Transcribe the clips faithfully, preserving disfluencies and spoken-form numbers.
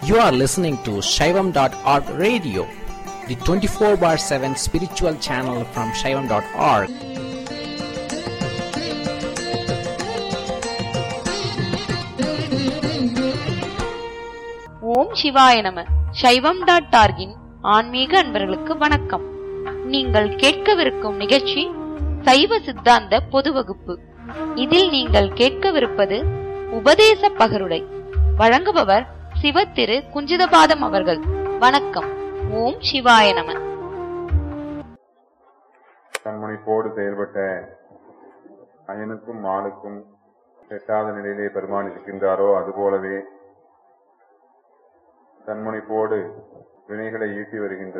You are listening to Shaivam dot org radio, the twenty-four bar seven spiritual channel from Shaivam dot org. ஓம் சிவாய நம. சைவம் dot ஆர்கின் ஆன்மீக அன்பர்களுக்கு வணக்கம். நீங்கள் கேட்கவிருக்கும் நிகழ்ச்சி சைவ சித்தாந்த பொது வகுப்பு. இதில் நீங்கள் கேட்கவிருப்பது உபதேச பகருடை. வழங்குபவர் சிவ திரு குஞ்சிதபாதம் அவர்கள். வணக்கம். ஓம் சிவாய நம. தன்முனைப்போடு செயல்பட்ட அயனுக்கும் மாலுக்கும் எட்டாத நிலையிலே பெருமான் இருக்கின்றாரோ அதுபோலவே தன்முனைப்போடு வினைகளை ஈட்டி வருகின்ற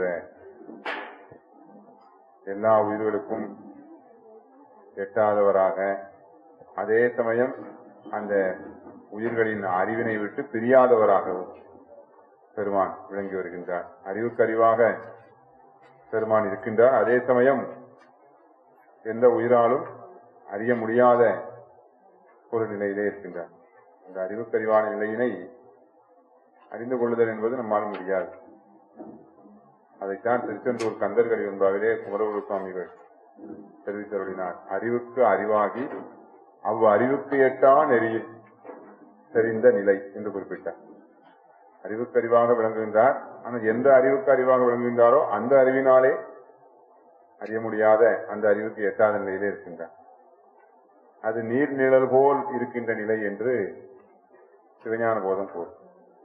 எல்லா உயிர்களுக்கும் எட்டாதவராக, அதே சமயம் அந்த உயிர்களின் அறிவினை விட்டு பிரியாதவராகவும் பெருமான் விளங்கி வருகின்றார். அறிவுக்கறிவாக பெருமான் இருக்கின்றார். அதே சமயம் எந்த உயிராலும் அறிய முடியாத ஒரு நிலையிலே இருக்கின்றார். அந்த அறிவுக்கறிவான நிலையினை அறிந்து கொள்ளுதல் என்பது நம்மால் முடியாது. அதைத்தான் திருச்செந்தூர் கந்தர்கள் என்பாவிலே குமரகுரு சுவாமிகள் தெரிவித்தருளினார். அறிவுக்கு அறிவாகி அவ் அறிவுக்கு எட்டா நெறியில் தெரிந்த நிலை என்று குறிப்பிட்டார். அறிவுக்கு அறிவாக விளங்குகின்றார். ஆனால் எந்த அறிவுக்கு அறிவாக விளங்குகின்றாரோ அந்த அறிவினாலே அறிய முடியாத அந்த அறிவுக்கு எட்டாத நிலையிலே இருக்கின்றார். அது நீர் நிழல் போல் இருக்கின்ற நிலை என்று சிவஞான போதம் கூறும்.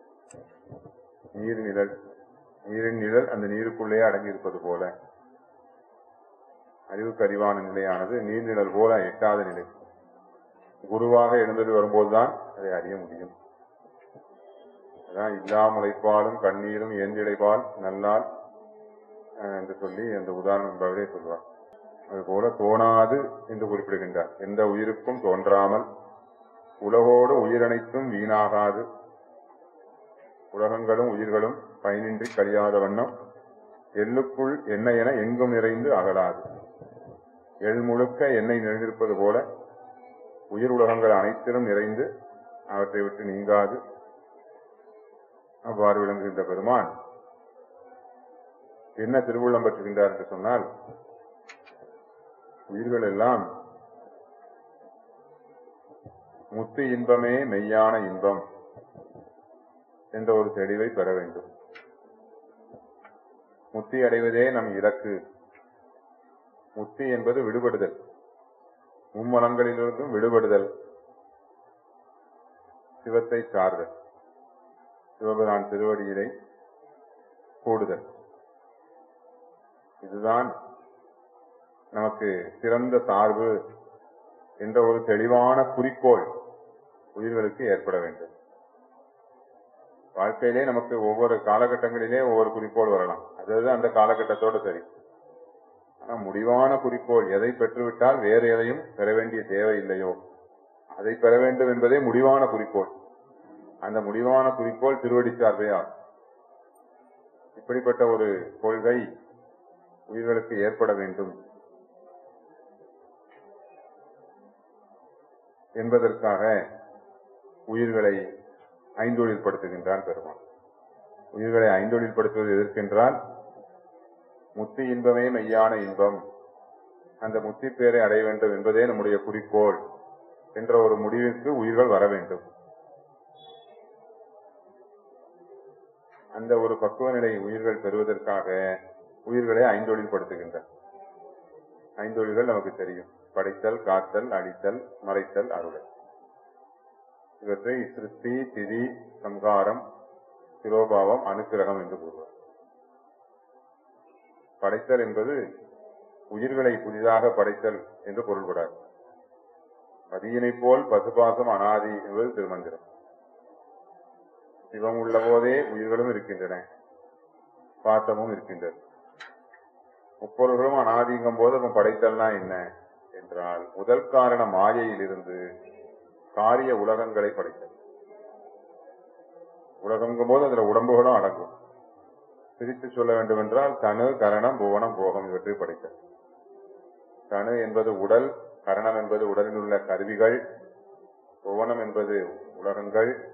நீர் நிழல், நீரின் நிழல் அந்த நீருக்குள்ளே அடங்கி இருப்பது போல அறிவுக்கு அறிவான நிலையானது நீர் நிழல் போல எட்டாத நிலை. குருவாக எழுந்தது வரும்போதுதான் அதை அறிய முடியும். அதான் இல்லா முளைப்பாலும் கண்ணீரும் ஏந்திழைப்பால் நல்லால் என்று சொல்லி அந்த உதாரணம் என்பவரே சொல்வார். அதுபோல தோணாது என்று குறிப்பிடுகின்றார். எந்த உயிருக்கும் தோன்றாமல் உலகோடு உயிரனைத்தும் வீணாகாது, உலகங்களும் உயிர்களும் பயனின்றி கழியாத வண்ணம் எள்ளுக்குள் எண்ணெய் என எங்கும் நிறைந்து அகலாது. எள் முழுக்க எண்ணெய் நிறைந்திருப்பது போல உயிர் உலகங்கள் அனைத்திலும் நிறைந்து அவற்றை விட்டு நீங்காது அவ்வாறு விளங்குகின்ற பெருமான் என்ன திருவுள்ளம் பெற்றுகின்றார் என்று சொன்னால், உயிர்கள் எல்லாம் முத்தி இன்பமே மெய்யான இன்பம் என்ற ஒரு தெளிவை பெற வேண்டும். முத்தி அடைவதே நம் இலக்கு. முத்தி என்பது விடுபடுதல், மும்மலங்களிலிருந்தும் விடுபடுதல், சிவத்தை சார்தல், சிவபிரான் திருவடியிலே கூடுதல். இதுதான் நமக்கு சிறந்த சார்பு என்ற ஒரு தெளிவான குறிக்கோள் உயிர்களுக்கு ஏற்பட வேண்டும். வாழ்க்கையிலே நமக்கு ஒவ்வொரு காலகட்டங்களிலே ஒவ்வொரு குறிக்கோள் வரலாம். அதாவது அந்த காலகட்டத்தோடு சரி. ஆனா முடிவான குறிக்கோள் எதை பெற்றுவிட்டால் வேறு எதையும் பெற வேண்டிய தேவை இல்லையோ அதை பெற வேண்டும் என்பதே முடிவான குறிக்கோள். அந்த முடிவான குறிக்கோள் திருவடி சார்பே ஆகும். இப்படிப்பட்ட ஒரு கொள்கை உயிர்களுக்கு ஏற்பட வேண்டும் என்பதற்காக உயிர்களை ஐந்தொழில்படுத்துகின்றான் பெருமான். உயிர்களை ஐந்தொழில்படுத்துவது எதற்கென்றால், முத்தி இன்பமே மெய்யான இன்பம், அந்த முத்தி பேரை அடைய வேண்டும் என்பதே நம்முடைய குறிக்கோள் என்ற ஒரு முடிவிற்கு உயிர்கள் வர வேண்டும். அந்த ஒரு பக்குவ நிலை உயிர்கள் பெறுவதற்காக உயிர்களை ஐந்தொழில்படுத்துகின்றன. ஐந்தொழில்கள் நமக்கு தெரியும். படைத்தல், காத்தல், அழித்தல், மறைத்தல், அருளல். இவற்றை சிருஷ்டி, திதி, சம்ஹாரம், சிரோபாவம், அனுக்கிரகம் என்று கூறுவார். படைத்தல் என்பது உயிர்களை புதிதாக படைத்தல் என்று பொருள்படாது. பதியினை போல் பசுபாசம் அனாதி என்பது திருமந்திரம். சிவம் உள்ள போதே உயிர்களும் இருக்கின்றன, பாசமும் இருக்கின்றது. முப்பொருள்களும் அனாதிங்கும் போது நம்ம படைத்தல்னா என்ன என்றால், முதல் காரண மாயையில் இருந்து காரிய உலகங்களை படைத்தல். உலகங்கும் போது அதுல உடம்புகளும் அடங்கும். பிரித்து சொல்ல வேண்டும் என்றால் தனு, கரணம், புவனம், போகம் இவற்றை படைத்தல். தனு என்பது உடல், கரணம் என்பது உடலில் உள்ள கருவிகள், புவனம் என்பது உலகங்கள்,